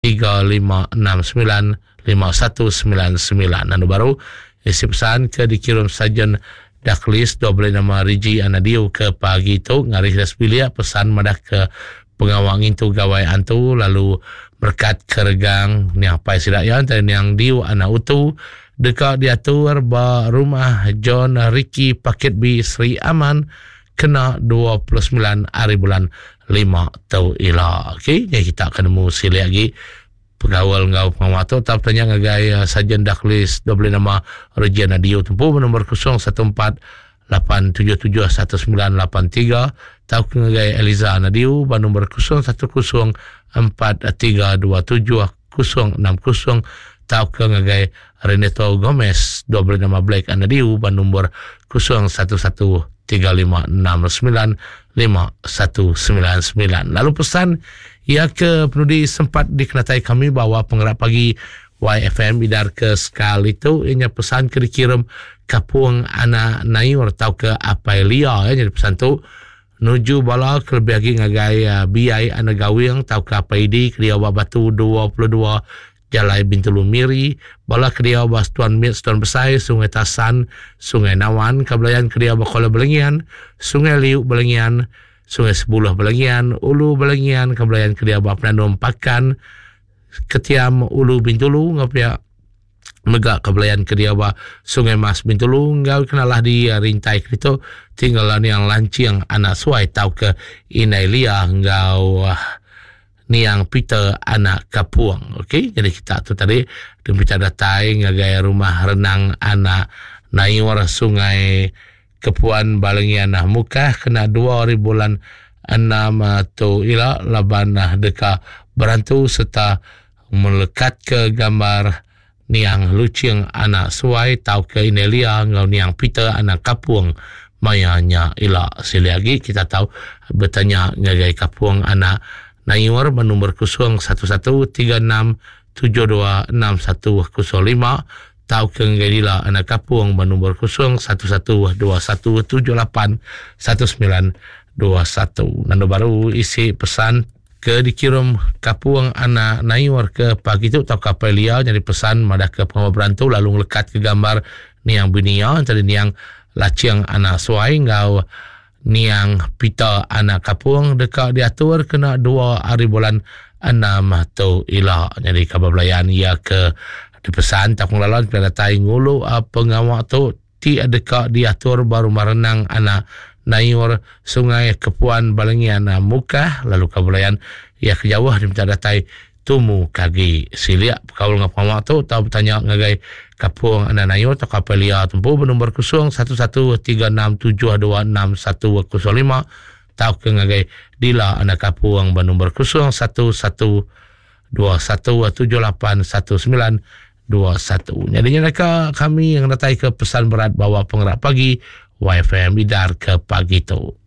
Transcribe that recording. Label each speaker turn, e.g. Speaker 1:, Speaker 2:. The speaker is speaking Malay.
Speaker 1: 35695199. Anu baru isi pesan ke dikirim sajen daklis doble nama Riji Anadio ke pagi itu ngarih resbilia pesan madah ke pengawang itu gawai antu lalu berkat keregang ni apa sidak ya dan yang diu anak utu dekat diatur ba rumah John Ricky paket B Sri Aman kena 29 hari bulan 5 tau ila. Okey, jadi kita akan nemu sili lagi pegawal ngau pengawatu tak tanya ngagai sajen daklis doble nama Regina Dio tempuh nombor 0148771983 tau ngagai Eliza Nadio ba nombor 0143270660 tau ngagai Reneto Gomez doble nama Black Anadio ba nombor 0135695199. Lalu pesan ia ke penudi sempat dikenatai kami bahawa penggerak pagi YFM idar ke sekali itu ianya pesan ke dikirim kapuang anak nayur atau ke Apelia ya. Jadi pesan tu nuju bala ke lebih lagi ngagai BI anak gawing tau ke APD ke dia Batu 22 Jalai Bintulu Miri bala ke dia Tuan Mit Tuan Besai Sungai Tasan Sungai Nawan Kabelayan ke dia Kola Belengian Sungai Liuk Belengian Sungai Sepuluh Belengian, Ulu Belengian, Kabelayan Kedia Bapnandom Pakan, Ketiam Ulu Bintulu, ngapia Megak Kabelayan Kedia Ba Sungai Mas Bintulu, ngau kenalah di rintai krito, tinggalan yang lanciang anak suai tau ke Inailia, ngau niang Peter anak Kapuang. Okey, jadi kita tu tadi dempita datai ngagai rumah renang anak Nayur Sungai Kepuan Balengian Muka kena 2 hari bulan 6 atau ila laban deka berantu serta melekat ke gambar niang Luciang anak suai tau ke Inelia ngau niang Peter anak Kapuang mayanya ila sili lagi kita tahu bertanya ngagai Kapuang anak Nayur menumber 011367261005 tau ke ngadila anak Kapuang bernombor 0112178191. Nando baru isi pesan ke dikirim Kapuang anak Nayur ke pagi itu tau Kapelia jadi pesan madah ke pengawa berantu lalu ngelekat ke gambar niang binia jadi niang laciang anak suai ngau niang Pita anak Kapuang dekat diatur kena 2 hari bulan 6 atau ila jadi kabablayan ia ke dipesan tak ngelalan pada tai ngulu pengawak tu ti adakah diatur baru merenang anak Nayur Sungai Kepuan Balengian Muka lalu kabulayan ia kejauh diminta datai tumu kagi silia kaul ngapawak tu tahu bertanya ngagai Kapuang anak Nayur atau Kapelia tempuh bernombor 011367261005 tahu ke ngagai Dila anak Kapuang bernombor 0112178191 Jadinya mereka kami yang datai ke pesan berat bawa penggerak pagi YFM idar ke pagi itu.